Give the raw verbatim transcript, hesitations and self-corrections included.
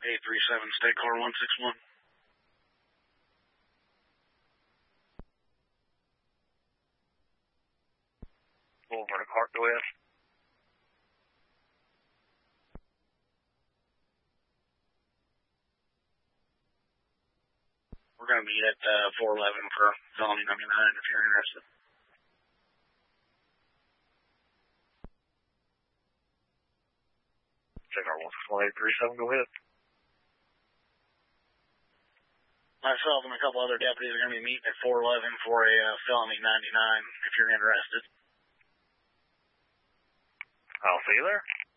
eight three seven, State Car one six one. Boulevard Park, go ahead. We're going to meet at uh, four eleven for felony ninety-nine if you're interested. Check our one six one eight three seven, go ahead. Myself and a couple other deputies are going to be meeting at four eleven for a uh, felony ninety-nine if you're interested. I'll see you there.